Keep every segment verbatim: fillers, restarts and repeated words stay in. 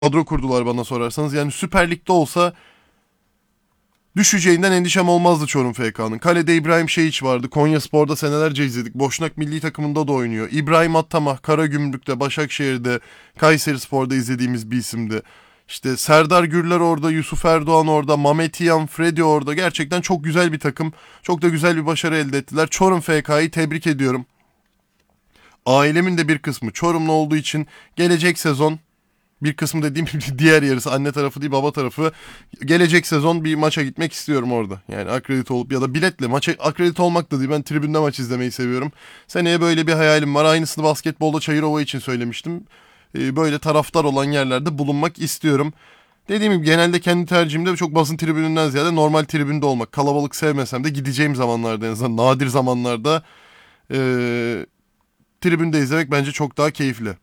kadro kurdular bana sorarsanız. Yani Süper Lig'de olsa düşeceğinden endişem olmazdı Çorum F K'nın. Kalede İbrahim Şehiç vardı. Konyaspor'da senelerce izledik. Boşnak milli takımında da oynuyor. İbrahim Attamah, Karagümrük'te, Başakşehir'de, Kayserispor'da izlediğimiz bir isimdi. İşte Serdar Gürler orada, Yusuf Erdoğan orada, Mehmet İyan, Freddy orada. Gerçekten çok güzel bir takım. Çok da güzel bir başarı elde ettiler. Çorum F K'yı tebrik ediyorum. Ailemin de bir kısmı Çorumlu olduğu için gelecek sezon, bir kısmı dediğim gibi diğer yarısı, anne tarafı değil baba tarafı, gelecek sezon bir maça gitmek istiyorum orada. Yani akredite olup ya da biletle maça akredite olmak da değil, ben tribünde maç izlemeyi seviyorum. Seneye böyle bir hayalim var. Aynısını basketbolda Çayırova için söylemiştim. Ee, böyle taraftar olan yerlerde bulunmak istiyorum. Dediğim gibi genelde kendi tercihimde çok basın tribününden ziyade normal tribünde olmak. Kalabalık sevmesem de gideceğim zamanlarda, en azından nadir zamanlarda ee, tribünde izlemek bence çok daha keyifli.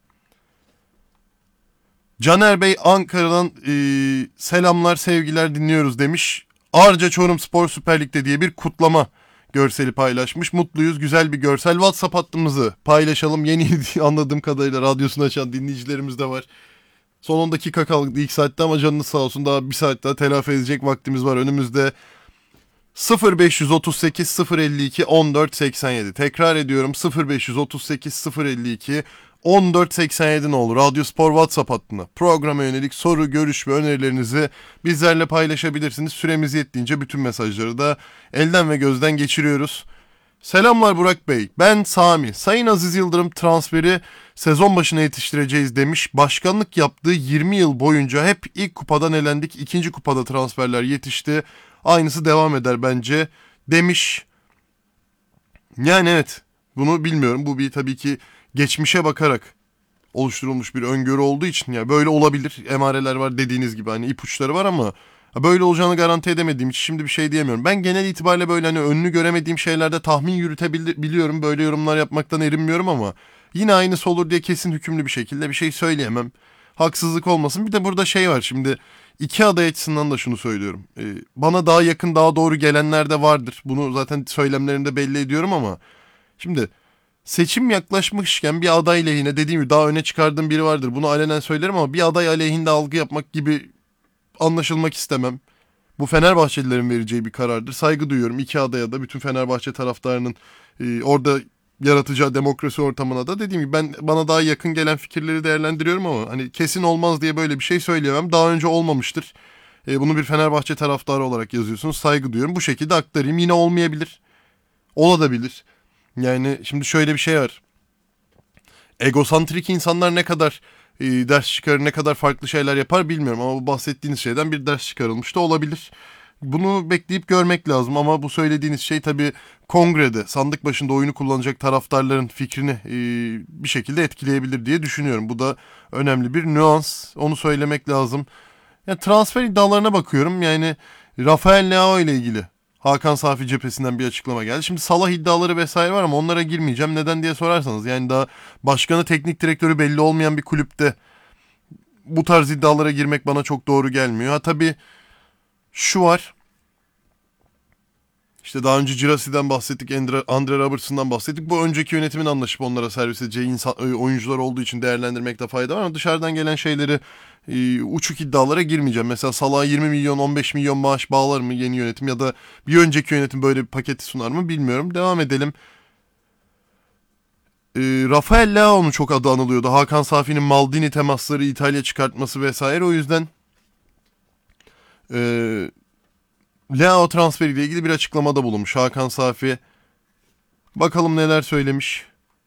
Caner Bey Ankara'dan e, selamlar sevgiler dinliyoruz demiş. Arca Çorum Spor Süper Lig'de diye bir kutlama görseli paylaşmış. Mutluyuz, güzel bir görsel. WhatsApp hattımızı paylaşalım. Yeni anladığım kadarıyla radyosunu açan dinleyicilerimiz de var. Son on dakika kaldı ilk saatte ama canınız sağ olsun, daha bir saat daha telafi edecek vaktimiz var önümüzde. sıfır beş otuz sekiz sıfır elli iki on dört seksen yedi. Tekrar ediyorum, sıfır beş otuz sekiz sıfır elli iki on dört seksen yedi ne olur. Radyo Spor WhatsApp hattına programa yönelik soru, görüş ve önerilerinizi bizlerle paylaşabilirsiniz. Süremiz yettiğince bütün mesajları da elden ve gözden geçiriyoruz. Selamlar Burak Bey. Ben Sami. Sayın Aziz Yıldırım transferi sezon başına yetiştireceğiz demiş. Başkanlık yaptığı yirmi yıl boyunca hep ilk kupadan elendik. İkinci kupada transferler yetişti. Aynısı devam eder bence demiş. Yani evet, bunu bilmiyorum. Bu bir tabii ki geçmişe bakarak oluşturulmuş bir öngörü olduğu için ya böyle olabilir. Emareler var dediğiniz gibi, hani ipuçları var ama böyle olacağını garanti edemediğim için şimdi bir şey diyemiyorum. Ben genel itibariyle böyle hani önünü göremediğim şeylerde tahmin yürütebiliyorum. Böyle yorumlar yapmaktan erinmiyorum ama yine aynısı olur diye kesin hükümlü bir şekilde bir şey söyleyemem. Haksızlık olmasın. Bir de burada şey var şimdi. İki aday açısından da şunu söylüyorum. Ee, bana daha yakın, daha doğru gelenler de vardır. Bunu zaten söylemlerimde belli ediyorum ama şimdi seçim yaklaşmışken bir aday lehine, dediğim gibi daha öne çıkardığım biri vardır. Bunu alenen söylerim ama bir aday aleyhinde algı yapmak gibi anlaşılmak istemem. Bu Fenerbahçelilerin vereceği bir karardır. Saygı duyuyorum iki adaya da, bütün Fenerbahçe taraftarının e, orada yaratacağı demokrasi ortamına da. Dediğim gibi ben bana daha yakın gelen fikirleri değerlendiriyorum ama hani kesin olmaz diye böyle bir şey söyleyemem. Daha önce olmamıştır. E, bunu bir Fenerbahçe taraftarı olarak yazıyorsunuz. Saygı duyuyorum. Bu şekilde aktarayım. Yine olmayabilir. Olabilir. Yani şimdi şöyle bir şey var. Egosantrik insanlar ne kadar e, ders çıkarır, ne kadar farklı şeyler yapar bilmiyorum ama bu bahsettiğiniz şeyden bir ders çıkarılmış da olabilir. Bunu bekleyip görmek lazım ama bu söylediğiniz şey tabii kongrede, sandık başında oyunu kullanacak taraftarların fikrini e, bir şekilde etkileyebilir diye düşünüyorum. Bu da önemli bir nüans, onu söylemek lazım. Yani transfer iddialarına bakıyorum, yani Rafael Leao ile ilgili Hakan Safi cephesinden bir açıklama geldi. Şimdi Salah iddiaları vesaire var ama onlara girmeyeceğim. Neden diye sorarsanız, yani daha başkanı, teknik direktörü belli olmayan bir kulüpte bu tarz iddialara girmek bana çok doğru gelmiyor. Ha tabii şu var. İşte daha önce Girasi'den bahsettik, Andre, Andre Robertson'dan bahsettik. Bu önceki yönetimin anlaşıp onlara servis edeceği insan, oyuncular olduğu için değerlendirmekte fayda var. Ama dışarıdan gelen şeyleri, e, uçuk iddialara girmeyeceğim. Mesela Salah'a yirmi milyon on beş milyon maaş bağlar mı yeni yönetim ya da bir önceki yönetim böyle bir paketi sunar mı bilmiyorum. Devam edelim. E, Rafael Leao'nun çok adı anılıyordu. Hakan Safi'nin Maldini temasları, İtalya çıkartması vesaire. O yüzden e, Leao transferiyle ilgili bir açıklamada bulunmuş Hakan Safi. Bakalım neler söylemiş.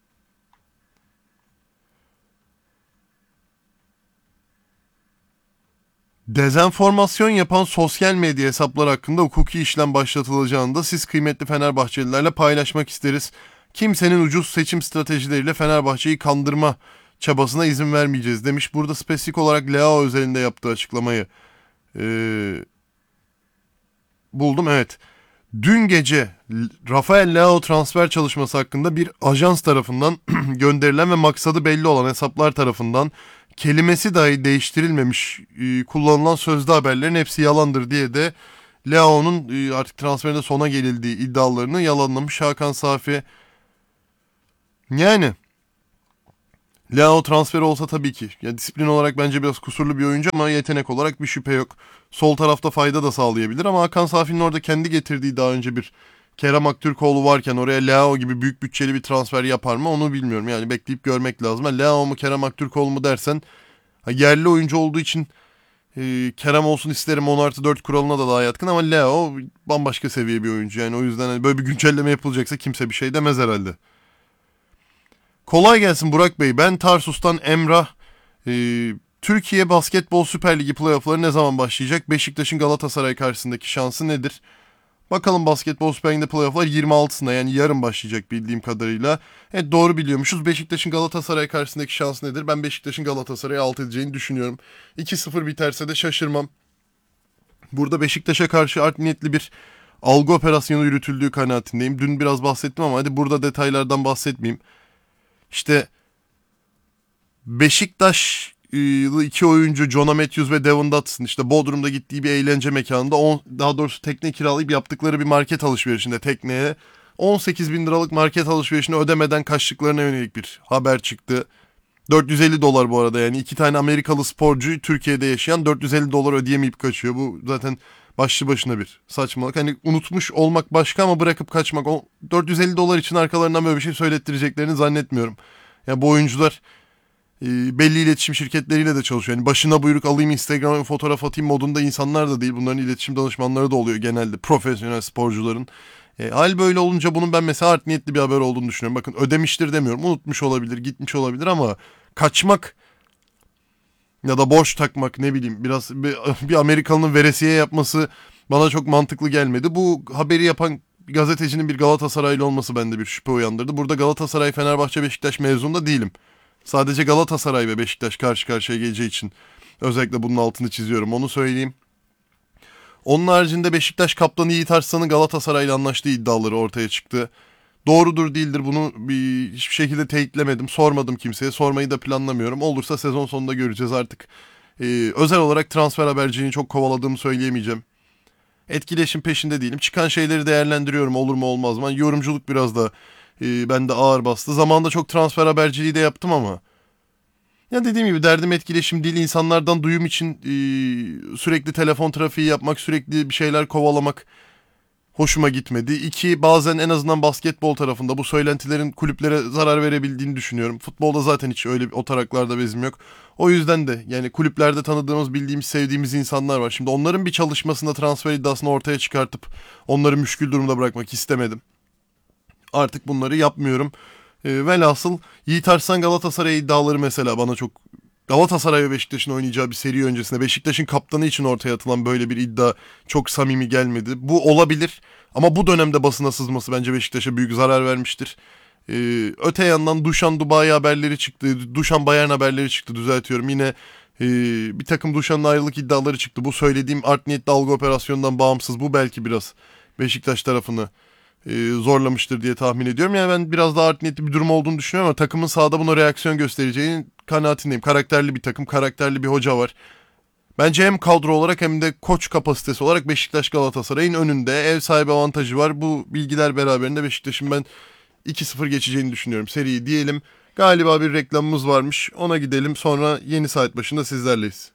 Dezenformasyon yapan sosyal medya hesapları hakkında hukuki işlem başlatılacağını da siz kıymetli Fenerbahçelilerle paylaşmak isteriz. Kimsenin ucuz seçim stratejileriyle Fenerbahçe'yi kandırma çabasına izin vermeyeceğiz demiş. Burada spesifik olarak Leao özelinde yaptığı açıklamayı ee, buldum. Evet. Dün gece Rafael Leao transfer çalışması hakkında bir ajans tarafından gönderilen ve maksadı belli olan hesaplar tarafından kelimesi dahi değiştirilmemiş e, kullanılan sözlü haberlerin hepsi yalandır diye de Leao'nun e, artık transferinde sona gelildiği iddialarını yalanlamış Hakan Safi. Yani Leao transferi olsa tabii ki. Yani disiplin olarak bence biraz kusurlu bir oyuncu ama yetenek olarak bir şüphe yok. Sol tarafta fayda da sağlayabilir ama Hakan Safi'nin orada kendi getirdiği daha önce bir Kerem Aktürkoğlu varken oraya Leao gibi büyük bütçeli bir transfer yapar mı onu bilmiyorum. Yani bekleyip görmek lazım. Ha, Leao mu Kerem Aktürkoğlu mu dersen ha, yerli oyuncu olduğu için e, Kerem olsun isterim, on artı dört kuralına da daha yatkın ama Leao bambaşka seviye bir oyuncu. Yani o yüzden hani böyle bir güncelleme yapılacaksa kimse bir şey demez herhalde. Kolay gelsin Burak Bey. Ben Tarsus'tan Emrah. Ee, Türkiye Basketbol Süper Ligi playoff'ları ne zaman başlayacak? Beşiktaş'ın Galatasaray karşısındaki şansı nedir? Bakalım, Basketbol Süper Ligi'nde playoff'lar yirmi altısında, yani yarın başlayacak bildiğim kadarıyla. Evet, doğru biliyormuşuz. Beşiktaş'ın Galatasaray karşısındaki şansı nedir? Ben Beşiktaş'ın Galatasaray'ı alt edeceğini düşünüyorum. iki sıfır biterse de şaşırmam. Burada Beşiktaş'a karşı art niyetli bir algı operasyonu yürütüldüğü kanaatindeyim. Dün biraz bahsettim ama hadi burada detaylardan bahsetmeyeyim. İşte Beşiktaşlı iki oyuncu Jonah Matthews ve Devon Dotson işte Bodrum'da gittiği bir eğlence mekanında on, daha doğrusu tekne kiralayıp yaptıkları bir market alışverişinde tekneye on sekiz bin liralık market alışverişini ödemeden kaçtıklarına yönelik bir haber çıktı. dört yüz elli dolar bu arada, yani iki tane Amerikalı sporcu Türkiye'de yaşayan dört yüz elli dolar ödeyemeyip kaçıyor. Bu zaten başlı başına bir saçmalık. Hani unutmuş olmak başka ama bırakıp kaçmak. O dört yüz elli dolar için arkalarından böyle bir şey söylettireceklerini zannetmiyorum. Yani bu oyuncular e, belli iletişim şirketleriyle de çalışıyor. Yani başına buyruk alayım Instagram'a fotoğraf atayım modunda insanlar da değil. Bunların iletişim danışmanları da oluyor genelde profesyonel sporcuların. E, hal böyle olunca bunun ben mesela art niyetli bir haber olduğunu düşünüyorum. Bakın, ödemiştir demiyorum. Unutmuş olabilir, gitmiş olabilir ama kaçmak ya da borç takmak, ne bileyim, biraz bir, bir Amerikalının veresiye yapması bana çok mantıklı gelmedi. Bu haberi yapan gazetecinin bir Galatasaraylı olması bende bir şüphe uyandırdı. Burada Galatasaray, Fenerbahçe, Beşiktaş mezununda değilim. Sadece Galatasaray ve Beşiktaş karşı karşıya geleceği için özellikle bunun altını çiziyorum, onu söyleyeyim. Onun haricinde Beşiktaş kaptanı Yiğit Arslan'ın Galatasaray'la anlaştığı iddiaları ortaya çıktı. Doğrudur değildir bunu bir, hiçbir şekilde teyitlemedim. Sormadım kimseye. Sormayı da planlamıyorum. Olursa sezon sonunda göreceğiz artık. Ee, özel olarak transfer haberciliğini çok kovaladığımı söyleyemeyeceğim. Etkileşim peşinde değilim. Çıkan şeyleri değerlendiriyorum. Olur mu olmaz mı? Yorumculuk biraz da e, bende ağır bastı. Zamanında çok transfer haberciliği de yaptım ama ya dediğim gibi derdim etkileşim değil. İnsanlardan duyum için e, sürekli telefon trafiği yapmak, sürekli bir şeyler kovalamak hoşuma gitmedi. İki, bazen en azından basketbol tarafında bu söylentilerin kulüplere zarar verebildiğini düşünüyorum. Futbolda zaten hiç öyle o taraklarda bezim yok. O yüzden de yani kulüplerde tanıdığımız, bildiğimiz, sevdiğimiz insanlar var. Şimdi onların bir çalışmasında transfer iddiasını ortaya çıkartıp onları müşkül durumda bırakmak istemedim. Artık bunları yapmıyorum. E, velhasıl Yiğit Arslan Galatasaray iddiaları mesela bana çok, Galatasaray ve Beşiktaş'ın oynayacağı bir seri öncesinde Beşiktaş'ın kaptanı için ortaya atılan böyle bir iddia çok samimi gelmedi. Bu olabilir ama bu dönemde basına sızması bence Beşiktaş'a büyük zarar vermiştir. Ee, öte yandan Dušan Dubai haberleri çıktı. Dušan Bayern haberleri çıktı, düzeltiyorum. Yine e, bir takım Dušan'ın ayrılık iddiaları çıktı. Bu söylediğim art niyetli algı operasyonundan bağımsız. Bu belki biraz Beşiktaş tarafını e, zorlamıştır diye tahmin ediyorum. Yani ben biraz daha art niyetli bir durum olduğunu düşünüyorum ama takımın sahada buna reaksiyon göstereceğini kanaatindeyim. Karakterli bir takım, karakterli bir hoca var. Bence hem kadro olarak hem de koç kapasitesi olarak Beşiktaş Galatasaray'ın önünde. Ev sahibi avantajı var. Bu bilgiler beraberinde Beşiktaş'ın ben iki sıfır geçeceğini düşünüyorum seriyi diyelim. Galiba bir reklamımız varmış. Ona gidelim, sonra yeni saat başında sizlerleyiz.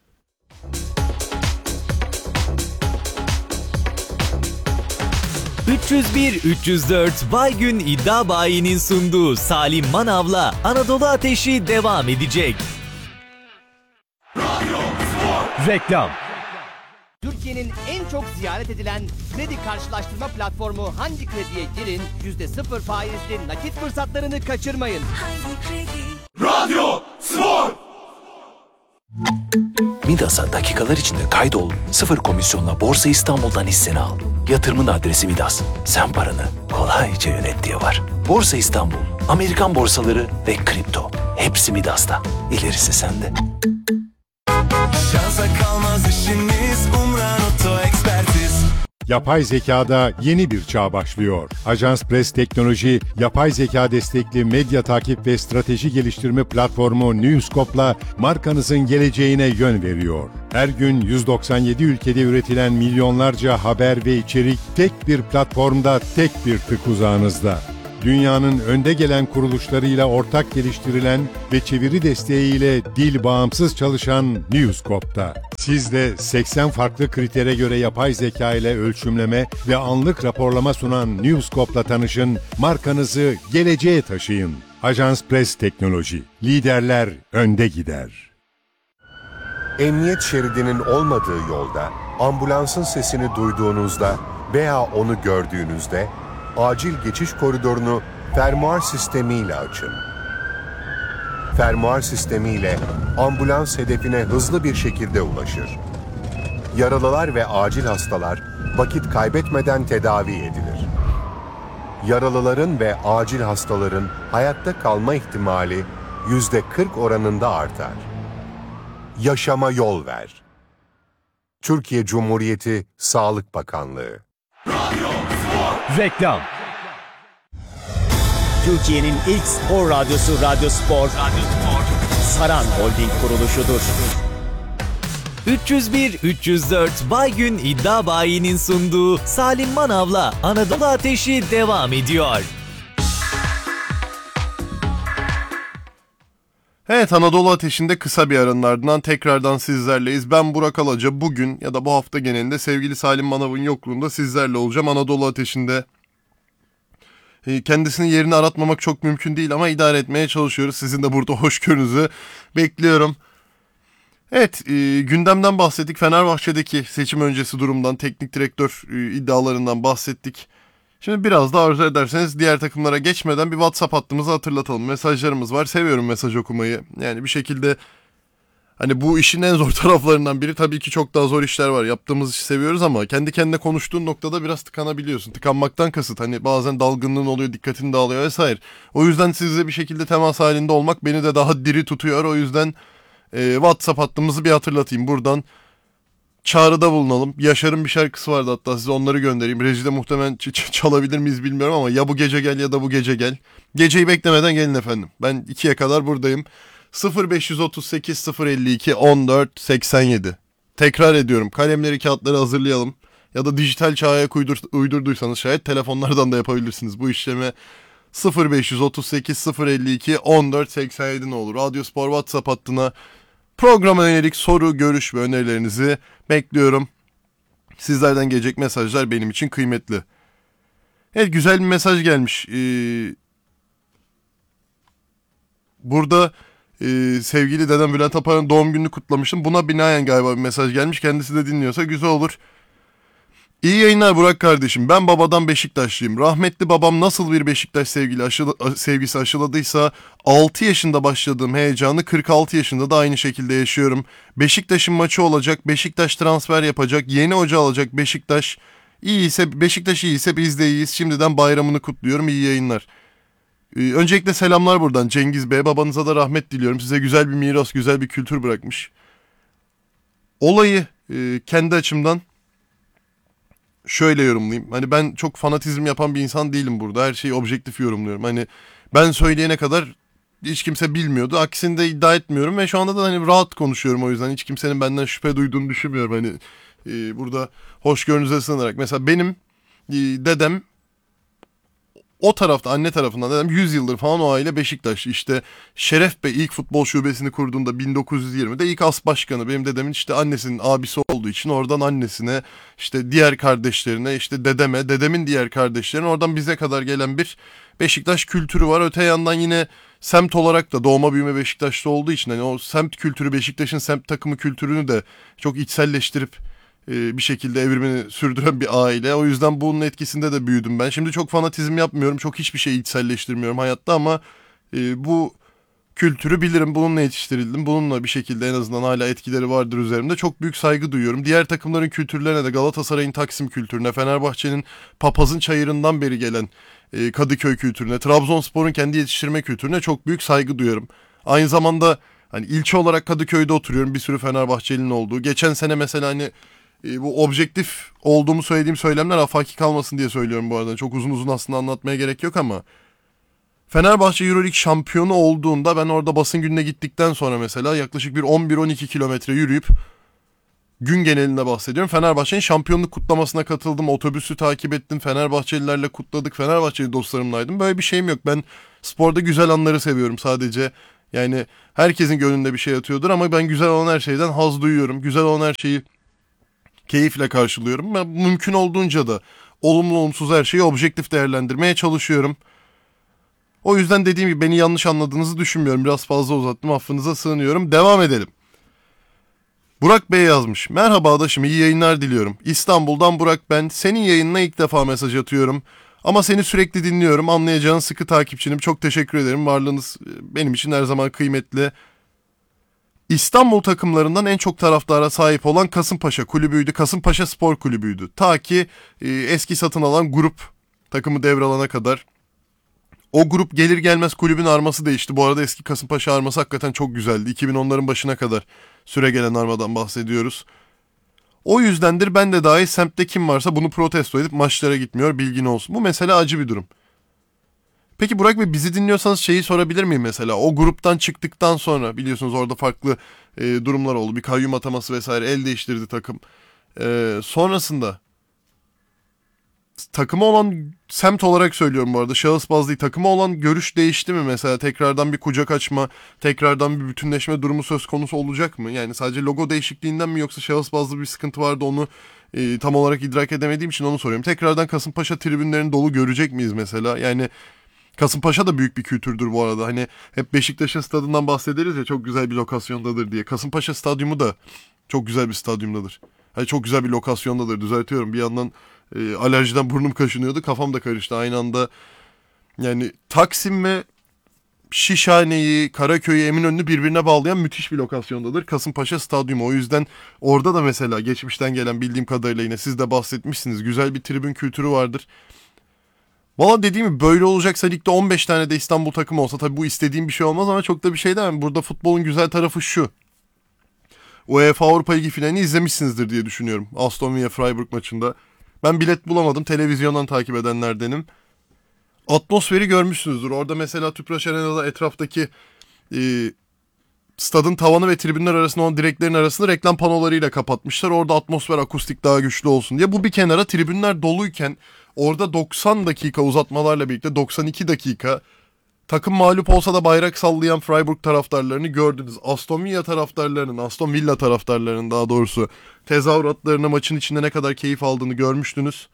üç yüz bir üç yüz dört Baygün İddia Bayi'nin sunduğu Salim Manav'la Anadolu Ateşi devam edecek. Reklam. Türkiye'nin en çok ziyaret edilen kredi karşılaştırma platformu Hangi Kredi'ye girin, yüzde sıfır faizli nakit fırsatlarını kaçırmayın. Hangi Kredi? Radyo Spor. Midas'a dakikalar içinde kaydol, sıfır komisyonla Borsa İstanbul'dan hisseni al. Yatırımın adresi Midas. Sen paranı kolayca yönet diye var. Borsa İstanbul, Amerikan borsaları ve kripto. Hepsi Midas'ta. İlerisi sende. Şansa kalmaz işiniz, Umran Oto Ekspertiz. Yapay zekada yeni bir çağ başlıyor. Ajans Press Teknoloji, yapay zeka destekli medya takip ve strateji geliştirme platformu Newscope'la markanızın geleceğine yön veriyor. Her gün yüz doksan yedi ülkede üretilen milyonlarca haber ve içerik tek bir platformda, tek bir tık uzağınızda. dünyanın önde gelen kuruluşlarıyla ortak geliştirilen ve çeviri desteğiyle dil bağımsız çalışan Newscope'da. Siz de seksen farklı kritere göre yapay zeka ile ölçümleme ve anlık raporlama sunan Newscope'la tanışın, markanızı geleceğe taşıyın. Ajans Press Teknoloji, liderler önde gider. Emniyet şeridinin olmadığı yolda, ambulansın sesini duyduğunuzda veya onu gördüğünüzde, acil geçiş koridorunu fermuar sistemiyle açın. Fermuar sistemiyle ambulans hedefine hızlı bir şekilde ulaşır. Yaralılar ve acil hastalar vakit kaybetmeden tedavi edilir. Yaralıların ve acil hastaların hayatta kalma ihtimali yüzde kırk oranında artar. Yaşama yol ver. Türkiye Cumhuriyeti Sağlık Bakanlığı. Reklam. Türkiye'nin ilk spor radyosu Radyo Spor, Saran Holding kuruluşudur. üç yüz bir üç yüz dört Baygün İddia Bayi'nin sunduğu Salim Manav'la Anadolu Ateşi devam ediyor. Evet, Anadolu Ateşi'nde kısa bir aranın ardından tekrardan sizlerleyiz. Ben Burak Alaca, bugün ya da bu hafta genelinde sevgili Salim Manav'ın yokluğunda sizlerle olacağım. Anadolu Ateşi'nde kendisinin yerini aratmamak çok mümkün değil ama idare etmeye çalışıyoruz. Sizin de burada hoşgörünüzü bekliyorum. Evet, e, gündemden bahsettik. Fenerbahçe'deki seçim öncesi durumdan, teknik direktör e, iddialarından bahsettik. Şimdi biraz da arzu ederseniz diğer takımlara geçmeden bir WhatsApp hattımızı hatırlatalım. Mesajlarımız var. Seviyorum mesaj okumayı. Yani bir şekilde hani bu işin en zor taraflarından biri, tabii ki çok daha zor işler var. Yaptığımız işi seviyoruz ama kendi kendine konuştuğun noktada biraz tıkanabiliyorsun. Tıkanmaktan kasıt hani bazen dalgınlığın oluyor, dikkatin dağılıyor vesaire. O yüzden sizle bir şekilde temas halinde olmak beni de daha diri tutuyor. O yüzden e, WhatsApp hattımızı bir hatırlatayım. Buradan çağrıda bulunalım. Yaşar'ın bir şarkısı vardı, hatta size onları göndereyim. Rejide muhtemelen ç- ç- çalabilir miyiz bilmiyorum ama ya bu gece gel ya da bu gece gel. Geceyi beklemeden gelin efendim. Ben ikiye kadar buradayım. sıfır beş otuz sekiz sıfır elli iki on dört seksen yedi. Tekrar ediyorum, kalemleri kağıtları hazırlayalım. Ya da dijital çağa uydur, uydurduysanız şayet telefonlardan da yapabilirsiniz bu işlemi. sıfır beş otuz sekiz sıfır elli iki on dört seksen yedi ne olur. Radyo Spor WhatsApp hattına programa yönelik soru, görüş ve önerilerinizi bekliyorum. Sizlerden gelecek mesajlar benim için kıymetli. Evet, güzel bir mesaj gelmiş. Ee, burada e, sevgili dedem Bülent Apar'ın doğum gününü kutlamıştım. Buna binaen galiba bir mesaj gelmiş. Kendisi de dinliyorsa güzel olur. İyi yayınlar Burak kardeşim. Ben babadan Beşiktaşlıyım. Rahmetli babam nasıl bir Beşiktaş sevgili aşıla, sevgisi aşıladıysa altı yaşında başladığım heyecanı kırk altı yaşında da aynı şekilde yaşıyorum. Beşiktaş'ın maçı olacak. Beşiktaş transfer yapacak. Yeni hoca alacak Beşiktaş. İyi ise Beşiktaş iyi ise biz de iyiyiz. Şimdiden bayramını kutluyorum. İyi yayınlar. Ee, öncelikle selamlar buradan Cengiz Bey. Babanıza da rahmet diliyorum. Size güzel bir miras, güzel bir kültür bırakmış. Olayı e, kendi açımdan şöyle yorumlayayım. Hani ben çok fanatizm yapan bir insan değilim burada. Her şeyi objektif yorumluyorum. Hani ben söyleyene kadar hiç kimse bilmiyordu. Aksini de iddia etmiyorum ve şu anda da hani rahat konuşuyorum o yüzden. Hiç kimsenin benden şüphe duyduğunu düşünmüyorum. Hani e, burada hoşgörünüze sığınarak. Mesela benim e, dedem o tarafta, anne tarafından dedem yüz yıldır falan o aile Beşiktaşlı. İşte Şeref Bey ilk futbol şubesini kurduğunda bin dokuz yüz yirmide ilk as başkanı. Benim dedemin işte annesinin abisi olduğu için oradan annesine, işte diğer kardeşlerine, işte dedeme, dedemin diğer kardeşlerine, oradan bize kadar gelen bir Beşiktaş kültürü var. Öte yandan yine semt olarak da doğma büyüme Beşiktaşlı olduğu için hani o semt kültürü, Beşiktaş'ın semt takımı kültürünü de çok içselleştirip bir şekilde evrimini sürdüren bir aile. O yüzden bunun etkisinde de büyüdüm ben. Şimdi çok fanatizm yapmıyorum. Çok hiçbir şey içselleştirmiyorum hayatta ama e, bu kültürü bilirim. Bununla yetiştirildim. Bununla bir şekilde en azından hala etkileri vardır üzerimde. Çok büyük saygı duyuyorum. Diğer takımların kültürlerine de, Galatasaray'ın Taksim kültürüne, Fenerbahçe'nin Papaz'ın Çayırı'ndan beri gelen e, Kadıköy kültürüne, Trabzonspor'un kendi yetiştirme kültürüne çok büyük saygı duyuyorum. Aynı zamanda hani ilçe olarak Kadıköy'de oturuyorum. Bir sürü Fenerbahçeli'nin olduğu. Geçen sene mesela hani E, bu objektif olduğumu söylediğim söylemler afaki kalmasın diye söylüyorum bu arada. Çok uzun uzun aslında anlatmaya gerek yok ama Fenerbahçe Euroleague şampiyonu olduğunda ben orada basın gününe gittikten sonra mesela yaklaşık bir on bir on iki kilometre yürüyüp gün genelinde bahsediyorum. Fenerbahçe'nin şampiyonluk kutlamasına katıldım. Otobüsü takip ettim. Fenerbahçelilerle kutladık. Fenerbahçeli dostlarımlaydım. Böyle bir şeyim yok. Ben sporda güzel anları seviyorum sadece. Yani herkesin gönlünde bir şey atıyordur ama ben güzel olan her şeyden haz duyuyorum. Güzel olan her şeyi keyifle karşılıyorum. Ben mümkün olduğunca da olumlu olumsuz her şeyi objektif değerlendirmeye çalışıyorum. O yüzden dediğim gibi beni yanlış anladığınızı düşünmüyorum. Biraz fazla uzattım, affınıza sığınıyorum. Devam edelim. Burak Bey yazmış. Merhaba adaşım, iyi yayınlar diliyorum. İstanbul'dan Burak ben. Senin yayınına ilk defa mesaj atıyorum. Ama seni sürekli dinliyorum. Anlayacağın sıkı takipçinim. Çok teşekkür ederim. Varlığınız benim için her zaman kıymetli. İstanbul takımlarından en çok taraftara sahip olan Kasımpaşa kulübüydü. Kasımpaşa Spor Kulübü'ydü. Ta ki e, eski satın alan grup takımı devralana kadar. O grup gelir gelmez kulübün arması değişti. Bu arada eski Kasımpaşa arması hakikaten çok güzeldi. iki bin onların başına kadar süre gelen armadan bahsediyoruz. O yüzdendir ben de dahil semtte kim varsa bunu protesto edip maçlara gitmiyor, bilgin olsun. Bu mesela acı bir durum. Peki Burak Bey, bizi dinliyorsanız şeyi sorabilir miyim mesela? O gruptan çıktıktan sonra biliyorsunuz orada farklı e, durumlar oldu. Bir kayyum ataması vesaire, el değiştirdi takım. E, sonrasında takıma olan, semt olarak söylüyorum bu arada, şahıs bazlı değil, takıma olan görüş değişti mi mesela? Tekrardan bir kucak açma, tekrardan bir bütünleşme durumu söz konusu olacak mı? Yani sadece logo değişikliğinden mi, yoksa şahıs bazlı bir sıkıntı vardı, onu e, tam olarak idrak edemediğim için onu soruyorum. Tekrardan Kasımpaşa tribünlerini dolu görecek miyiz mesela? Yani Kasımpaşa da büyük bir kültürdür bu arada. Hani hep Beşiktaş'ın stadından bahsederiz ya, çok güzel bir lokasyondadır diye. Kasımpaşa stadyumu da çok güzel bir stadyumdadır. Hani çok güzel bir lokasyondadır, düzeltiyorum. Bir yandan e, alerjiden burnum kaşınıyordu, kafam da karıştı aynı anda. Yani Taksim ve Şişhane'yi, Karaköy'ü, Eminönü'nü birbirine bağlayan müthiş bir lokasyondadır Kasımpaşa stadyumu. O yüzden orada da mesela geçmişten gelen, bildiğim kadarıyla yine siz de bahsetmişsiniz, güzel bir tribün kültürü vardır. Valla dediğim gibi böyle olacaksa ligde on beş tane de İstanbul takımı olsa, tabii bu istediğim bir şey olmaz ama çok da bir şey demem. Burada futbolun güzel tarafı şu. UEFA Avrupa Ligi finalini izlemişsinizdir diye düşünüyorum. Aston Villa Freiburg maçında. Ben bilet bulamadım. Televizyondan takip edenlerdenim. Atmosferi görmüşsünüzdür. Orada mesela Tüpraş Arena'da etraftaki e, stadın tavanı ve tribünler arasında olan direklerin arasını reklam panolarıyla kapatmışlar. Orada atmosfer, akustik daha güçlü olsun diye. Bu bir kenara, tribünler doluyken orada doksan dakika uzatmalarla birlikte doksan iki dakika takım mağlup olsa da bayrak sallayan Freiburg taraftarlarını gördünüz. Aston Villa taraftarlarının, Aston Villa taraftarlarının daha doğrusu tezahüratlarını, maçın içinde ne kadar keyif aldığını görmüştünüz.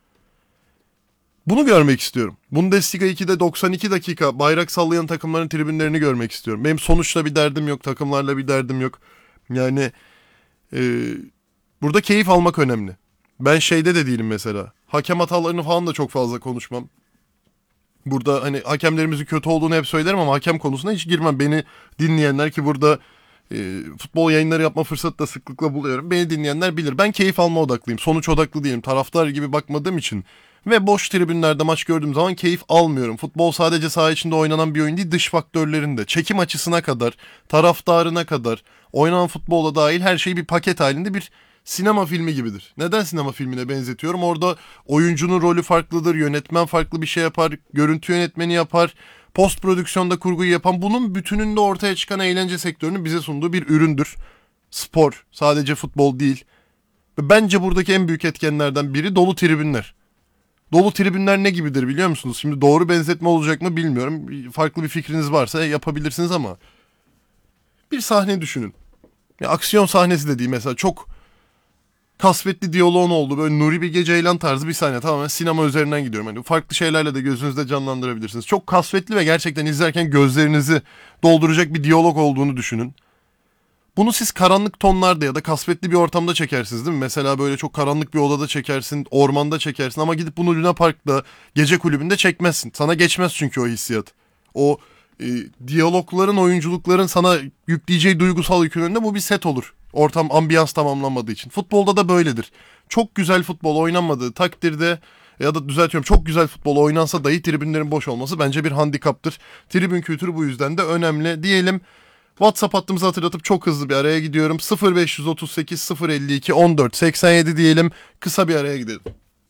Bunu görmek istiyorum. Bundesliga ikide doksan iki dakika bayrak sallayan takımların tribünlerini görmek istiyorum. Benim sonuçla bir derdim yok, takımlarla bir derdim yok. Yani e, burada keyif almak önemli. Ben şeyde de değilim mesela. Hakem hatalarını falan da çok fazla konuşmam. Burada hani hakemlerimizin kötü olduğunu hep söylerim ama hakem konusuna hiç girmem. Beni dinleyenler, ki burada e, futbol yayınları yapma fırsatı da sıklıkla buluyorum. Beni dinleyenler bilir. Ben keyif alma odaklıyım. Sonuç odaklı değilim. Taraftar gibi bakmadığım için. Ve boş tribünlerde maç gördüğüm zaman keyif almıyorum. Futbol sadece saha içinde oynanan bir oyun değil, dış faktörlerinde. Çekim açısına kadar, taraftarına kadar, oynanan futbola dahil her şey bir paket halinde bir sinema filmi gibidir. Neden sinema filmine benzetiyorum? Orada oyuncunun rolü farklıdır, yönetmen farklı bir şey yapar, görüntü yönetmeni yapar, post prodüksiyonda kurguyu yapan, bunun bütününde ortaya çıkan eğlence sektörünün bize sunduğu bir üründür. Spor, sadece futbol değil. Ve bence buradaki en büyük etkenlerden biri dolu tribünler. Dolu tribünler ne gibidir biliyor musunuz? Şimdi doğru benzetme olacak mı bilmiyorum. Farklı bir fikriniz varsa yapabilirsiniz ama bir sahne düşünün. Ya, aksiyon sahnesi dediğim mesela çok kasvetli diyaloğun oldu. Böyle Nuri Bilge Ceylan tarzı bir sahne. Tamamen sinema üzerinden gidiyorum. Yani farklı şeylerle de gözünüzde canlandırabilirsiniz. Çok kasvetli ve gerçekten izlerken gözlerinizi dolduracak bir diyalog olduğunu düşünün. Bunu siz karanlık tonlarda ya da kasvetli bir ortamda çekersiniz değil mi? Mesela böyle çok karanlık bir odada çekersin, ormanda çekersin ama gidip bunu Luna Park'ta, gece kulübünde çekmezsin. Sana geçmez çünkü o hissiyat. O e, diyalogların, oyunculukların sana yükleyeceği duygusal yükün önünde bu bir set olur. Ortam, ambiyans tamamlanmadığı için. Futbolda da böyledir. Çok güzel futbol oynanmadığı takdirde, ya da düzeltiyorum, çok güzel futbol oynansa dahi tribünlerin boş olması bence bir handikaptır. Tribün kültürü bu yüzden de önemli diyelim. WhatsApp hattımızı hatırlatıp çok hızlı bir araya gidiyorum. sıfır beş otuz sekiz sıfır elli iki on dört seksen yedi diyelim. Kısa bir araya gidelim.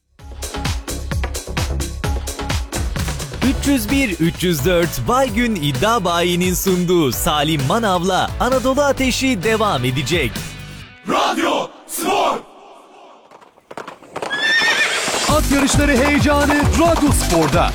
üç yüz bir üç yüz dört Baygün İddia Bayi'nin sunduğu Salim Manav'la Anadolu Ateşi devam edecek. Radyo At yarışları heyecanı Radyo Spor'da.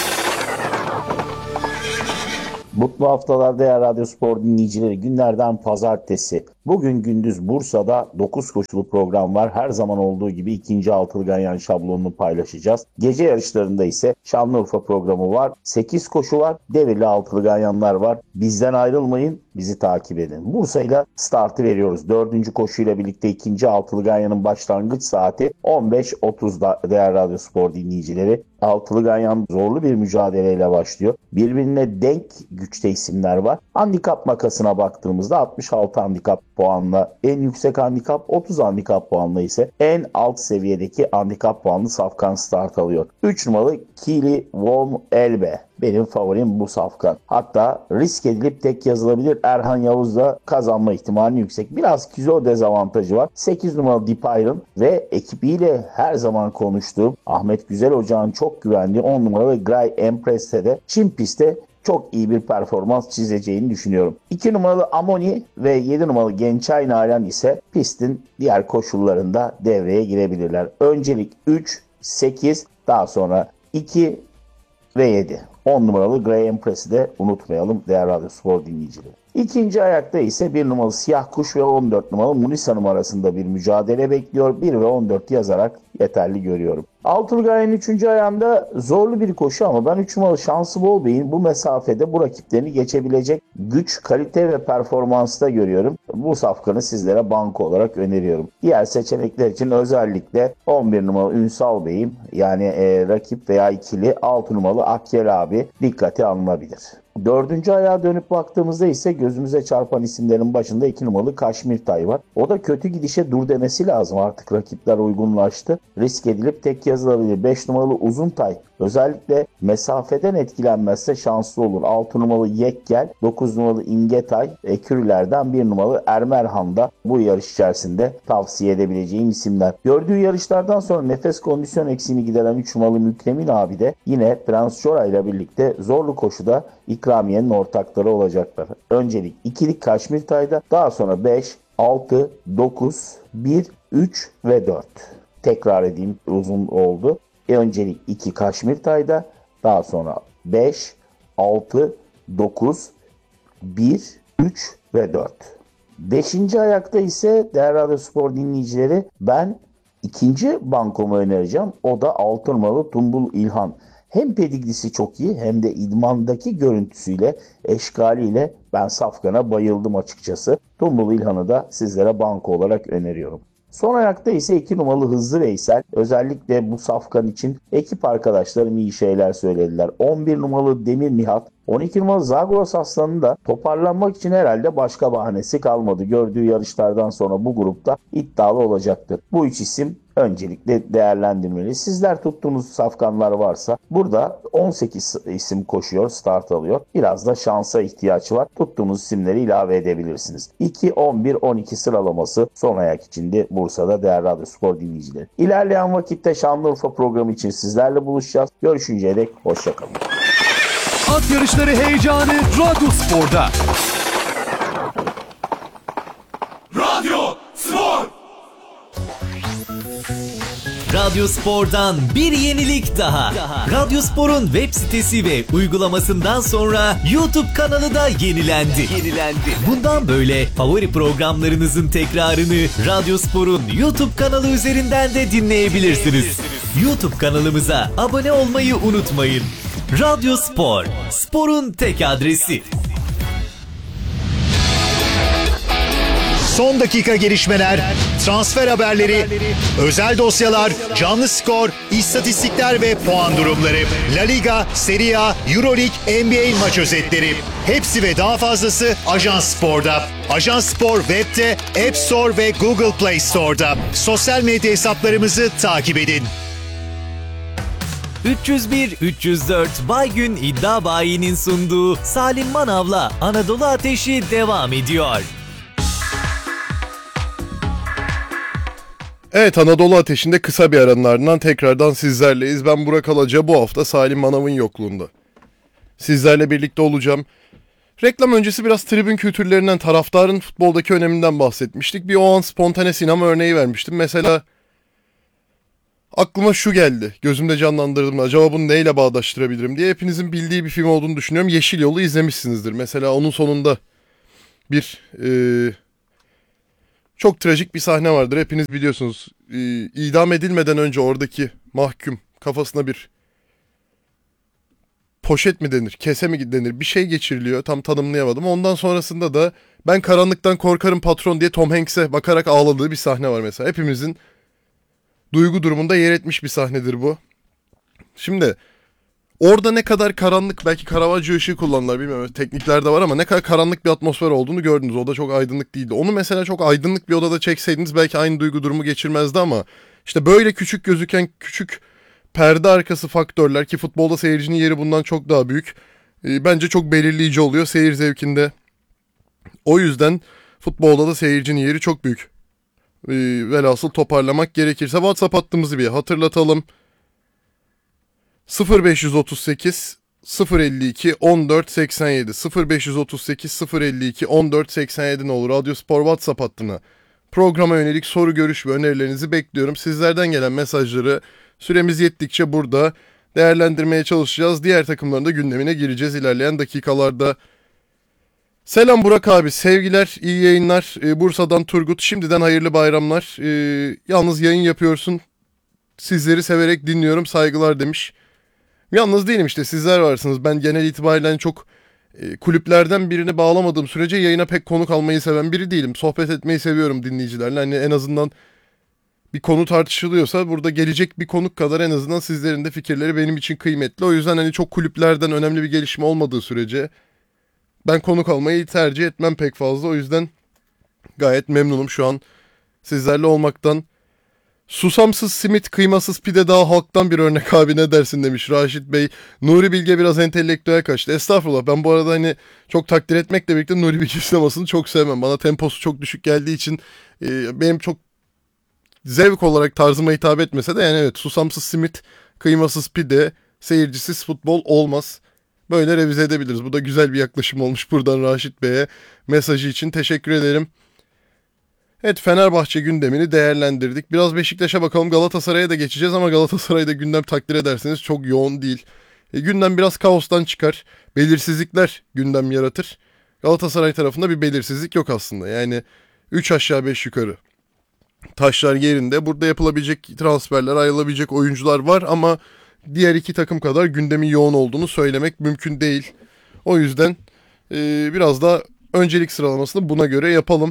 Mutlu haftalar değerli Radyo Spor dinleyicileri. Günlerden pazartesi. Bugün gündüz Bursa'da dokuz koşulu program var. Her zaman olduğu gibi ikinci altılı ganyan şablonunu paylaşacağız. Gece yarışlarında ise Şanlıurfa programı var. sekiz koşu var. Devirli altılı ganyanlar var. Bizden ayrılmayın. Bizi takip edin. Bursa ile startı veriyoruz. Dördüncü koşuyla birlikte ikinci altılı ganyanın başlangıç saati on beş otuzda değerli Radyo Spor dinleyicileri. Altılı ganyan zorlu bir mücadeleyle başlıyor. Birbirine denk güçte isimler var. Handikap makasına baktığımızda altmış altı handikap puanla en yüksek handikap, otuz handikap puanla ise en alt seviyedeki handikap puanlı safkan start alıyor. üç numaralı Kili Vom Elbe. Benim favorim bu safkan. Hatta risk edilip tek yazılabilir. Erhan Yavuz da kazanma ihtimali yüksek. Biraz kilo dezavantajı var. sekiz numaralı Deep Iron ve ekibiyle her zaman konuştuğum Ahmet Güzel Hoca'nın çok güvendiği on numaralı Gray Empress'te de Çin pistte çok iyi bir performans çizeceğini düşünüyorum. iki numaralı Amoni ve yedi numaralı Gençay Nalan ise pistin diğer koşullarında devreye girebilirler. Öncelik üç, sekiz, daha sonra iki ve yedi. on numaralı Gray Empress'i de unutmayalım değerli Radyo Spor dinleyicileri. İkinci ayakta ise bir numaralı Siyah Kuş ve on dört numaralı Munisa Hanım arasında bir mücadele bekliyor. bir ve on dört yazarak yeterli görüyorum. Altılı Gaye'nin üçüncü ayağında zorlu bir koşu ama ben üç numaralı Şansı Bol Bey'in bu mesafede bu rakiplerini geçebilecek güç, kalite ve performansta görüyorum. Bu safkanı sizlere banko olarak öneriyorum. Diğer seçenekler için özellikle on bir numaralı Ünsal Bey'im yani e, rakip veya ikili altı numaralı Akkel abi dikkate alınabilir. Dördüncü ayağa dönüp baktığımızda ise gözümüze çarpan isimlerin başında iki numaralı Kaşmir Tay var. O da kötü gidişe dur demesi lazım, artık rakipler uygunlaştı. Risk edilip tek yazılabilir. beş numaralı Uzun Tay özellikle mesafeden etkilenmezse şanslı olur. altı numaralı Yekgel, dokuz numaralı İngetay, ekürülerden bir numaralı Ermerhan da bu yarış içerisinde tavsiye edebileceğim isimler. Gördüğü yarışlardan sonra nefes kondisyon eksiğini gideren üç numaralı Mükremin abi de yine Prens Çora ile birlikte zorlu koşuda ikramiyenin ortakları olacaklar. Öncelik ikilik Kaşmir Tay'da, daha sonra beş, altı, dokuz, bir, üç ve dört. Tekrar edeyim, uzun oldu. Öncelik iki Kaşmir Tay'da, daha sonra beş, altı, dokuz, bir, üç ve dört. beşinci ayakta ise değerli Radyo Spor dinleyicileri ben ikinci bankomu önereceğim. O da altı numaralı Tumbul İlhan. Hem pedigrisi çok iyi hem de idmandaki görüntüsüyle, eşkaliyle ben safkana bayıldım açıkçası. Tumbul İlhan'ı da sizlere banko olarak öneriyorum. Son ayakta ise iki numaralı Hızlı Veysel. Özellikle bu safkan için ekip arkadaşlarım iyi şeyler söylediler. on bir numaralı Demir Nihat, on iki numaralı Zagros Aslan'ın da toparlanmak için herhalde başka bahanesi kalmadı. Gördüğü yarışlardan sonra bu grupta iddialı olacaktır. Bu üç isim öncelikle değerlendirmeli. Sizler tuttuğunuz safkanlar varsa burada on sekiz isim koşuyor, start alıyor. Biraz da şansa ihtiyaç var. Tuttuğunuz isimleri ilave edebilirsiniz. iki, on bir, on iki sıralaması son ayak içinde Bursa'da değerli Radyo Spor dinleyicileri. İlerleyen vakitte Şanlıurfa programı için sizlerle buluşacağız. Görüşünceye dek hoşçakalın. At yarışları heyecanı Radyo Spor'da. Radyo Spor. Radyo Spor'dan bir yenilik daha. Radyo Spor'un web sitesi ve uygulamasından sonra YouTube kanalı da yenilendi. Yenilendi. Bundan böyle favori programlarınızın tekrarını Radyo Spor'un YouTube kanalı üzerinden de dinleyebilirsiniz. YouTube kanalımıza abone olmayı unutmayın. Radyo Spor, sporun tek adresi. Son dakika gelişmeler, transfer haberleri, özel dosyalar, canlı skor, istatistikler ve puan durumları. La Liga, Serie A, Euroleague, N B A maç özetleri. Hepsi ve daha fazlası Ajans Spor'da. Ajans Spor web'de, App Store ve Google Play Store'da. Sosyal medya hesaplarımızı takip edin. üç yüz bir üç yüz dört Baygün İddia Bayi'nin sunduğu Salim Manav'la Anadolu Ateşi devam ediyor. Evet, Anadolu Ateşi'nde kısa bir aranın ardından tekrardan sizlerleyiz. Ben Burak Alaca, bu hafta Salim Manav'ın yokluğunda sizlerle birlikte olacağım. Reklam öncesi biraz tribün kültürlerinden, taraftarın futboldaki öneminden bahsetmiştik. Bir o an spontane sinema örneği vermiştim. Mesela aklıma şu geldi. Gözümde canlandırdım. Acaba bunu neyle bağdaştırabilirim diye. Hepinizin bildiği bir film olduğunu düşünüyorum. Yeşil Yol'u izlemişsinizdir. Mesela onun sonunda bir e, çok trajik bir sahne vardır. Hepiniz biliyorsunuz. E, idam edilmeden önce oradaki mahkum kafasına bir poşet mi denir, kese mi denir bir şey geçiriliyor. Tam tanımlayamadım. Ondan sonrasında da ben karanlıktan korkarım patron diye Tom Hanks'e bakarak ağladığı bir sahne var mesela. Hepimizin duygu durumunda yer etmiş bir sahnedir bu. Şimdi orada ne kadar karanlık, belki Caravaggio ışığı kullanırlar bilmiyorum, tekniklerde var ama ne kadar karanlık bir atmosfer olduğunu gördünüz. O da çok aydınlık değildi. Onu mesela çok aydınlık bir odada çekseydiniz belki aynı duygu durumu geçirmezdi ama işte böyle küçük gözüken küçük perde arkası faktörler, ki futbolda seyircinin yeri bundan çok daha büyük, e, bence çok belirleyici oluyor seyir zevkinde. O yüzden futbolda da seyircinin yeri çok büyük. E, velhasıl toparlamak gerekirse WhatsApp hattımızı bir hatırlatalım. sıfır beş otuz sekiz sıfır elli iki on dört seksen yedi sıfır beş otuz sekiz sıfır elli iki on dört seksen yedi ne olur Radyo Spor WhatsApp hattına programa yönelik soru, görüş ve önerilerinizi bekliyorum. Sizlerden gelen mesajları süremiz yettikçe burada değerlendirmeye çalışacağız. Diğer takımların da gündemine gireceğiz ilerleyen dakikalarda. Selam Burak abi, sevgiler, iyi yayınlar. Ee, Bursa'dan Turgut, şimdiden hayırlı bayramlar. Ee, yalnız yayın yapıyorsun, sizleri severek dinliyorum, saygılar demiş. Yalnız değilim, işte sizler varsınız. Ben genel itibariyle çok e, kulüplerden birini bağlamadığım sürece yayına pek konuk almayı seven biri değilim. Sohbet etmeyi seviyorum dinleyicilerle. Hani en azından bir konu tartışılıyorsa burada gelecek bir konuk kadar en azından sizlerin de fikirleri benim için kıymetli. O yüzden hani çok kulüplerden önemli bir gelişme olmadığı sürece ben konuk almayı tercih etmem pek fazla. O yüzden gayet memnunum şu an sizlerle olmaktan. Susamsız simit, kıymasız pide daha halktan bir örnek abi, ne dersin demiş Raşit Bey. Nuri Bilge biraz entelektüel kaçtı. Estağfurullah, ben bu arada hani çok takdir etmekle birlikte Nuri Bilge sinemasını çok sevmem. Bana temposu çok düşük geldiği için e, benim çok zevk olarak tarzıma hitap etmese de yani evet, susamsız simit, kıymasız pide, seyircisiz futbol olmaz. Böyle revize edebiliriz. Bu da güzel bir yaklaşım olmuş buradan Raşit Bey'e. Mesajı için teşekkür ederim. Evet, Fenerbahçe gündemini değerlendirdik. Biraz Beşiktaş'a bakalım. Galatasaray'a da geçeceğiz ama Galatasaray'da gündem takdir ederseniz çok yoğun değil. E, gündem biraz kaostan çıkar. Belirsizlikler gündem yaratır. Galatasaray tarafında bir belirsizlik yok aslında. Yani üç aşağı beş yukarı taşlar yerinde. Burada yapılabilecek transferler, ayrılabilecek oyuncular var ama diğer iki takım kadar gündemin yoğun olduğunu söylemek mümkün değil. O yüzden e, biraz daha öncelik sıralamasını buna göre yapalım.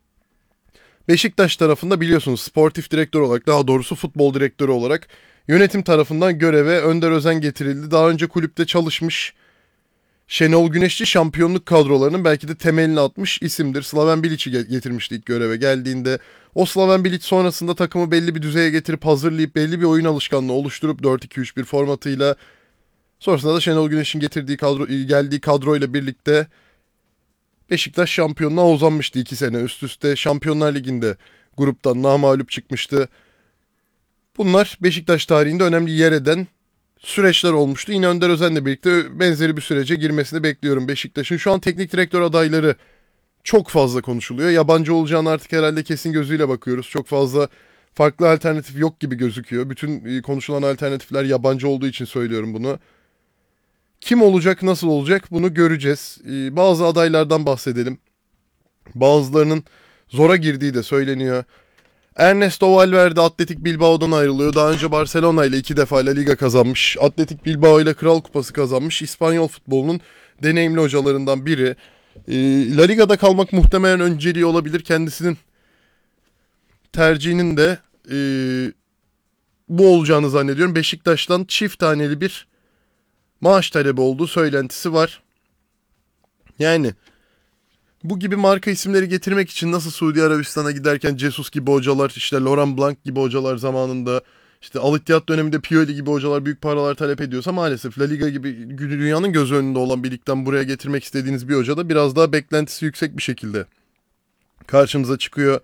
Beşiktaş tarafında biliyorsunuz sportif direktör olarak, daha doğrusu futbol direktörü olarak yönetim tarafından göreve Önder Özen getirildi. Daha önce kulüpte çalışmış, Şenol Güneşçi şampiyonluk kadrolarının belki de temelini atmış isimdir. Slaven Bilic'i getirmişti ilk göreve geldiğinde. O Slaven Bilic sonrasında takımı belli bir düzeye getirip hazırlayıp belli bir oyun alışkanlığı oluşturup dört iki üç bir formatıyla, sonrasında da Şenol Güneş'in getirdiği kadro, geldiği kadroyla birlikte Beşiktaş şampiyonluğa uzanmıştı iki sene üst üste. Şampiyonlar Ligi'nde gruptan namağlup çıkmıştı. Bunlar Beşiktaş tarihinde önemli yer eden süreçler olmuştu. Yine Önder Özen'le birlikte benzeri bir sürece girmesini bekliyorum Beşiktaş'ın. Şu an teknik direktör adayları çok fazla konuşuluyor. Yabancı olacağını artık herhalde kesin gözüyle bakıyoruz. Çok fazla farklı alternatif yok gibi gözüküyor. Bütün konuşulan alternatifler yabancı olduğu için söylüyorum bunu. Kim olacak, nasıl olacak bunu göreceğiz. Ee, bazı adaylardan bahsedelim. Bazılarının zora girdiği de söyleniyor. Ernesto Valverde Atletik Bilbao'dan ayrılıyor. Daha önce Barcelona ile iki defa La Liga kazanmış. Atletik Bilbao ile Kral Kupası kazanmış. İspanyol futbolunun deneyimli hocalarından biri. Ee, La Liga'da kalmak muhtemelen önceliği olabilir. Kendisinin tercihinin de e, bu olacağını zannediyorum. Beşiktaş'tan çift taneli bir maaş talebi olduğu söylentisi var. Yani bu gibi marka isimleri getirmek için nasıl Suudi Arabistan'a giderken Jesus gibi hocalar, işte Laurent Blanc gibi hocalar zamanında, işte Al Ittihad döneminde Pioli gibi hocalar büyük paralar talep ediyorsa, maalesef La Liga gibi dünyanın göz önünde olan bir ligden buraya getirmek istediğiniz bir hoca da biraz daha beklentisi yüksek bir şekilde karşımıza çıkıyor.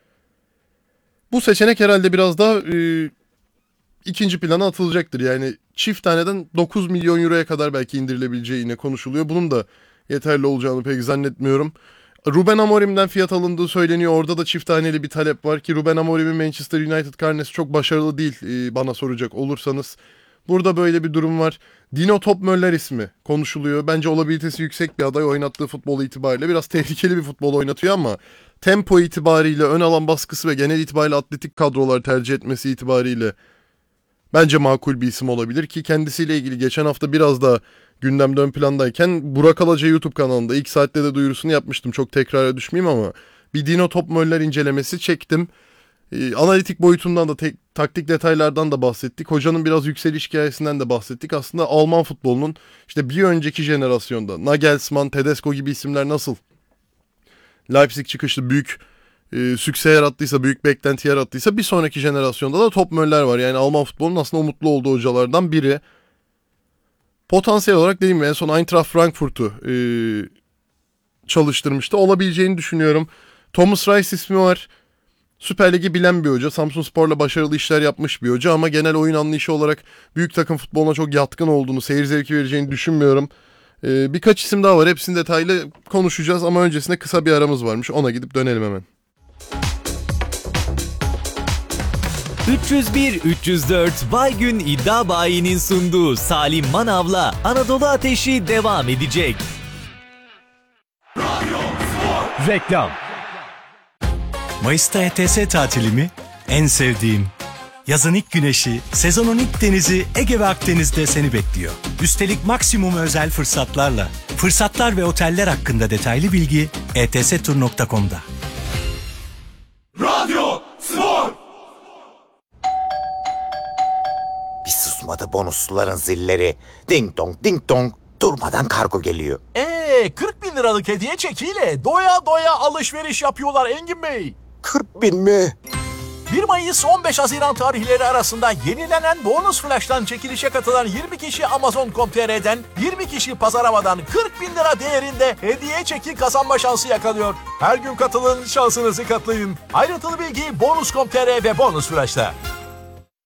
Bu seçenek herhalde biraz daha e, ikinci plana atılacaktır. Yani çift taneden dokuz milyon euroya kadar belki indirilebileceği yine konuşuluyor. Bunun da yeterli olacağını pek zannetmiyorum. Ruben Amorim'den fiyat alındığı söyleniyor. Orada da çift haneli bir talep var ki Ruben Amorim'in Manchester United karnesi çok başarılı değil e, bana soracak olursanız. Burada böyle bir durum var. Dino Topmöller ismi konuşuluyor. Bence olabilitesi yüksek bir aday, oynattığı futbol itibariyle. Biraz tehlikeli bir futbol oynatıyor ama tempo itibariyle, ön alan baskısı ve genel itibariyle atletik kadrolar tercih etmesi itibariyle bence makul bir isim olabilir ki kendisiyle ilgili geçen hafta biraz da gündemde ön plandayken Burak Alaca YouTube kanalında ilk saatte de duyurusunu yapmıştım. Çok tekrara düşmeyeyim ama bir Dino Topmöller incelemesi çektim. Ee, analitik boyutundan da tek, taktik detaylardan da bahsettik. Hocanın biraz yükseliş hikayesinden de bahsettik. Aslında Alman futbolunun işte bir önceki jenerasyonda Nagelsmann, Tedesco gibi isimler nasıl Leipzig çıkışlı büyük e, sükse yarattıysa, büyük beklenti yarattıysa bir sonraki jenerasyonda da Topmöller var. Yani Alman futbolunun aslında umutlu olduğu hocalardan biri. Potansiyel olarak dediğim gibi en son Eintracht Frankfurt'u e, çalıştırmıştı. Olabileceğini düşünüyorum. Thomas Reis ismi var. Süper Lig'i bilen bir hoca. Samsunspor'la başarılı işler yapmış bir hoca ama genel oyun anlayışı olarak büyük takım futboluna çok yatkın olduğunu, seyir zevki vereceğini düşünmüyorum. Ee, birkaç isim daha var. Hepsini detaylı konuşacağız ama öncesinde kısa bir aramız varmış. Ona gidip dönelim hemen. üç yüz bir üç yüz dört Baygün İddia Bayi'nin sunduğu Salim Manav'la Anadolu Ateşi devam edecek. Reklam. Mayıs'ta E T S tatilimi en sevdiğim. Yazın ilk güneşi, sezonun ilk denizi Ege ve Akdeniz'de seni bekliyor. Üstelik maksimum özel fırsatlarla. Fırsatlar ve oteller hakkında detaylı bilgi e t s tur nokta com'da. Radyo Spor. Bir susmadı bonusluların zilleri. Ding dong ding dong durmadan kargo geliyor. Eee kırk bin liralık hediye çekiyle doya doya alışveriş yapıyorlar Engin Bey. kırk bin mi? bir Mayıs on beş Haziran tarihleri arasında yenilenen bonus flash'tan çekilişe katılan yirmi kişi Amazon nokta com nokta t r'den yirmi kişi Pazaramadan kırk bin lira değerinde hediye çeki kazanma şansı yakalıyor. Her gün katılın, şansınızı katlayın. Ayrıntılı bilgi bonus nokta com nokta t r ve bonus flash'ta.